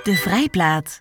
De Vrijplaat.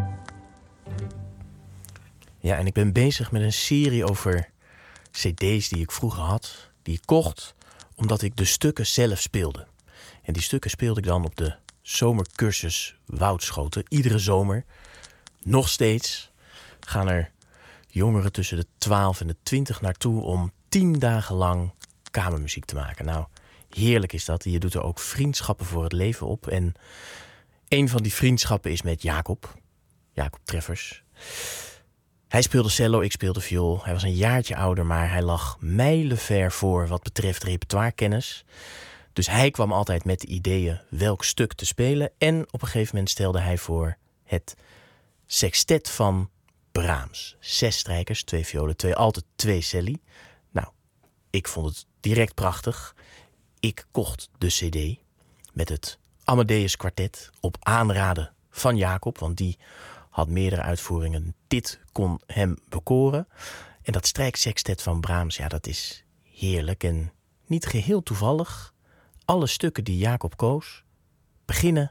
Ja, en ik ben bezig met een serie over cd's die ik vroeger had. Die ik kocht omdat ik de stukken zelf speelde. En die stukken speelde ik dan op de zomercursus Woudschoten. Iedere zomer, nog steeds, gaan er jongeren tussen de 12 en de 20 naartoe om 10 dagen lang kamermuziek te maken. Nou, heerlijk is dat. Je doet er ook vriendschappen voor het leven op. En een van die vriendschappen is met Jacob Treffers. Hij speelde cello, ik speelde viool. Hij was een jaartje ouder, maar hij lag mijlenver voor wat betreft repertoirekennis. Dus hij kwam altijd met de ideeën welk stuk te spelen. En op een gegeven moment stelde hij voor het sextet van Brahms. 6 strijkers, 2 violen, 2 alten, 2 celli. Nou, ik vond het direct prachtig. Ik kocht de cd met het Amadeus kwartet op aanraden van Jacob, want die had meerdere uitvoeringen. Dit kon hem bekoren. En dat strijksextet van Brahms, ja, dat is heerlijk. En niet geheel toevallig, alle stukken die Jacob koos beginnen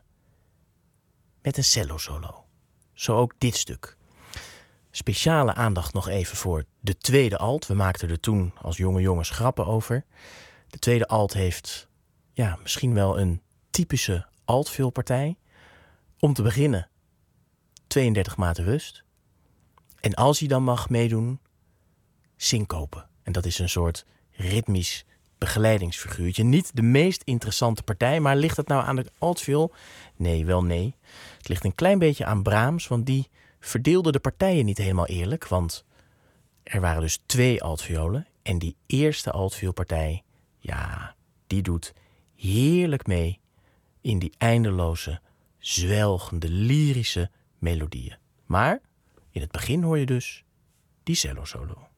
met een cello-solo. Zo ook dit stuk. Speciale aandacht nog even voor de tweede alt. We maakten er toen als jonge jongens grappen over. De tweede alt heeft misschien wel een typische altvioolpartij. Om te beginnen 32 maten rust. En als hij dan mag meedoen, syncope. En dat is een soort ritmisch begeleidingsfiguurtje. Niet de meest interessante partij, maar ligt het nou aan de altviool? Nee, wel nee. Het ligt een klein beetje aan Brahms, want die verdeelde de partijen niet helemaal eerlijk. Want er waren dus 2 altviolen. En die eerste altvioolpartij, ja, die doet heerlijk mee in die eindeloze, zwelgende, lyrische melodieën. Maar in het begin hoor je dus die cello-solo.